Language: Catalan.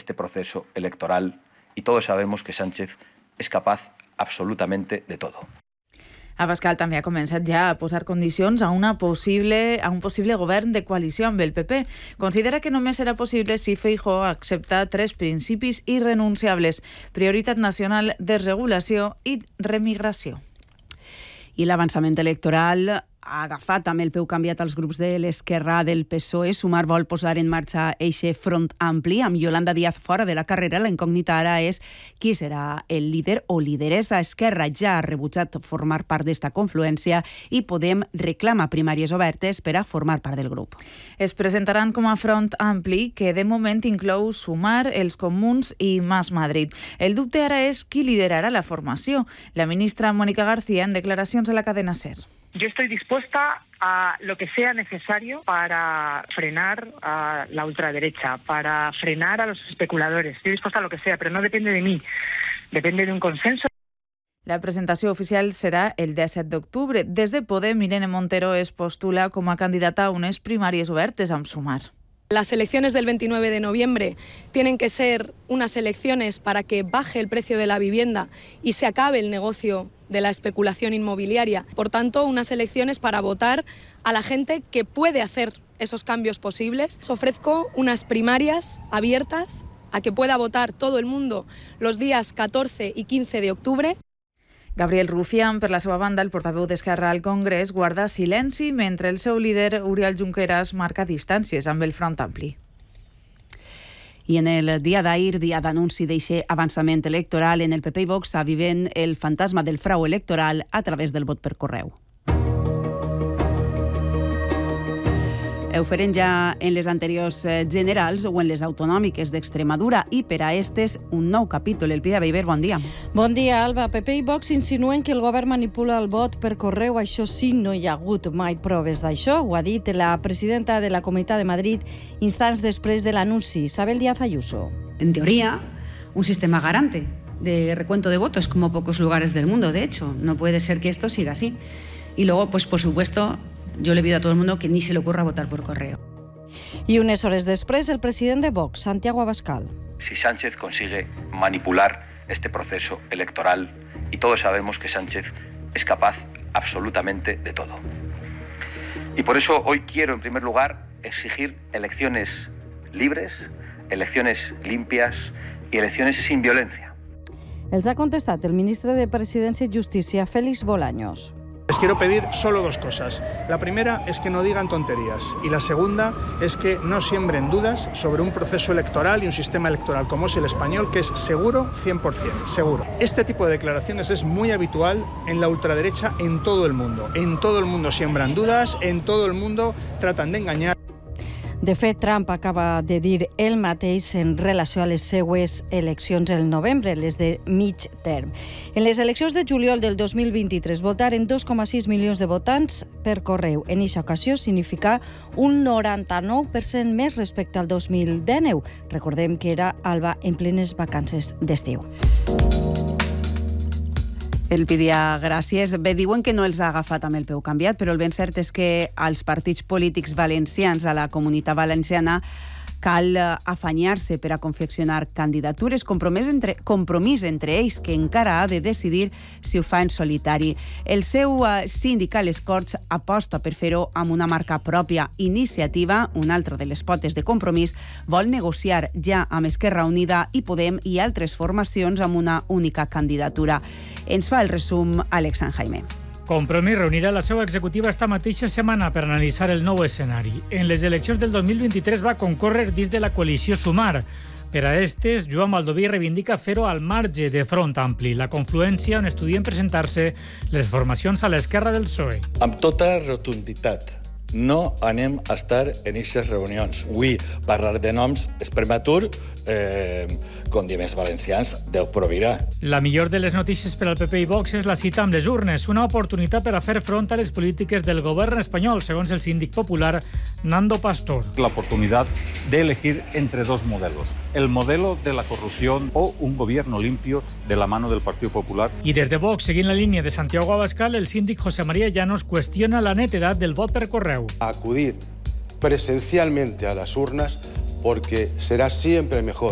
este proceso electoral y todos sabemos que Sánchez es capaz absolutamente de todo. Abascal també ha començat ja a posar condicions a un possible govern de coalició amb el PP. Considera que només serà possible si Feijóo accepta 3 principis irrenunciables: prioritat nacional, desregulació i remigració. I l'avançament electoral ha agafat amb el peu canviat als grups de l'Esquerra del PSOE. Sumar vol posar en marxa eixe front ampli amb Yolanda Díaz fora de la carrera. La incògnita ara és qui serà el líder o lideressa. Esquerra ja ha rebutjat formar part d'esta confluència i Podem reclama primàries obertes per a formar part del grup. Es presentaran com a front ampli que de moment inclou Sumar, els Comuns i Mas Madrid. El dubte ara és qui liderarà la formació. La ministra Mónica García en declaracions a la cadena SER. Yo estoy dispuesta a lo que sea necesario para frenar a la ultraderecha, para frenar a los especuladores. Estoy dispuesta a lo que sea, pero no depende de mí, depende de un consenso. La presentació oficial serà el 17 d'octubre. Des de Podem, Irene Montero es postula com a candidata a unes primàries obertes amb Sumar. Las elecciones del 29 de noviembre tienen que ser unas elecciones para que baje el precio de la vivienda y se acabe el negocio de la especulación inmobiliaria. Por tanto, unas elecciones para votar a la gente que puede hacer esos cambios posibles. Os ofrezco unas primarias abiertas a que pueda votar todo el mundo los días 14 y 15 de octubre. Gabriel Rufián, per la seva banda, el portaveu d'Esquerra al Congrés, guarda silenci mentre el seu líder, Oriol Junqueras, marca distàncies amb el Front Ampli. I en el dia d'ahir, dia d'anunci d'eixe avançament electoral, en el PP i Vox aviven el fantasma del frau electoral a través del vot per correu. Ho feren ja en les anteriors generals o en les autonòmiques d'Extremadura i per a estes un nou capítol. Elpidia Beiber, bon dia. Bon dia, Alba. PP i Vox insinuen que el govern manipula el vot per correu. Això sí, no hi ha hagut mai proves d'això. Ho ha dit la presidenta de la Comunitat de Madrid instants després de l'anunci, Isabel Díaz Ayuso. En teoría, un sistema garante de recuento de votos como pocos lugares del mundo. De hecho, no puede ser que esto siga así. Y luego, pues por supuesto, yo le pido a todo el mundo que ni se le ocurra votar por correo. I unes hores després, el president de Vox, Santiago Abascal. Si Sánchez consigue manipular este proceso electoral, y todos sabemos que Sánchez es capaz absolutamente de todo. Y por eso hoy quiero, en primer lugar, exigir elecciones libres, elecciones limpias y elecciones sin violencia. Els ha contestat el ministre de Presidència i Justícia, Félix Bolaños. Les quiero pedir solo 2 cosas. La primera es que no digan tonterías y la segunda es que no siembren dudas sobre un proceso electoral y un sistema electoral como es el español, que es seguro 100%, seguro. Este tipo de declaraciones es muy habitual en la ultraderecha en todo el mundo. En todo el mundo siembran dudas, en todo el mundo tratan de engañar. De fet, Trump acaba de dir el mateix en relació a les seues eleccions el novembre, les de mig term. En les eleccions de juliol del 2023 votaren 2,6 milions de votants per correu. En aquesta ocasió significa un 99% més respecte al 2019. Recordem que era, Alba, en plenes vacances d'estiu. Elpidia, gràcies. Bé, diuen que no els ha agafat amb el peu canviat, però el ben cert és que als partits polítics valencians, a la Comunitat Valenciana, cal afanyar-se per a confeccionar candidatures, compromís entre ells, que encara ha de decidir si ho fa en solitari. El seu síndic a les Corts aposta per fer-ho amb una marca pròpia. Iniciativa, una altra de les potes de Compromís, vol negociar ja amb Esquerra Unida i Podem i altres formacions amb una única candidatura. Ens fa el resum Alex Sanjaime. Compromís reunirà la seva executiva esta mateixa setmana per analitzar el nou escenari. En les eleccions del 2023 va concórrer dins de la coalició Sumar. Per a estes, Joan Baldoví reivindica fer-ho al marge de Front Ampli, la confluència on estudien presentar-se les formacions a l'esquerra del PSOE. Amb tota rotunditat, no anem a estar en aquestes reunions. Avui parlar de noms és prematur, com diem els valencians, Déu proveirà. La millor de les notícies per al PP i Vox és la cita amb les urnes, una oportunitat per a fer front a les polítiques del govern espanyol, segons el síndic popular Nando Pastor. La oportunidad de elegir entre 2 modelos, el modelo de la corrupción o un gobierno limpio de la mano del Partido Popular. I des de Vox, seguint la línia de Santiago Abascal, el síndic José María Llanos qüestiona la netedat del vot per correu. Acudir presencialmente a las urnas porque será siempre mejor